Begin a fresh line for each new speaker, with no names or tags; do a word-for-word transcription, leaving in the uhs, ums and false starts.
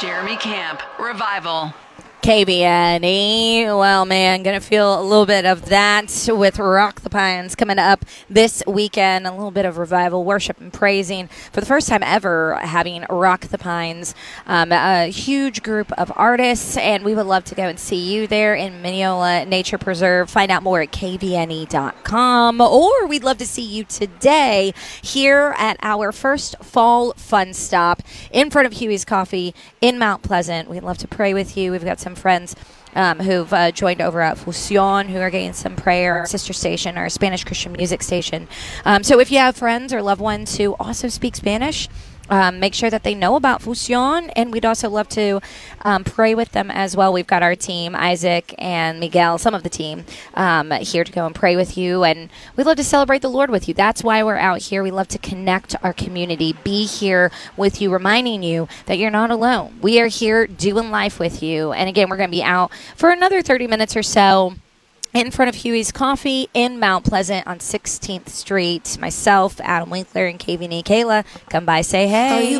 Jeremy Camp, Revival.
K B N E. Well, man, going to feel a little bit of that with Rock the Pines coming up this weekend. A little bit of revival, worship, and praising. For the first time ever, having Rock the Pines, um, a huge group of artists, and we would love to go and see you there in Mineola Nature Preserve. Find out more at k v n e dot com, or we'd love to see you today here at our first fall fun stop in front of Huey's Coffee in Mount Pleasant. We'd love to pray with you. We've got some friends um, who've uh, joined over at Fusion who are getting some prayer. Our sister station, our Spanish Christian music station. Um, so if you have friends or loved ones who also speak Spanish, Um, make sure that they know about Fusion, and we'd also love to um, pray with them as well. We've got our team, Isaac and Miguel, some of the team, um, here to go and pray with you, and we'd love to celebrate the Lord with you. That's why we're out here. We love to connect our community, be here with you, reminding you that you're not alone. We are here doing life with you, and again, we're going to be out for another thirty minutes or so in front of Huey's Coffee in Mount Pleasant on sixteenth Street. Myself, Adam Winkler, and K V N E Kayla, come by, say hey.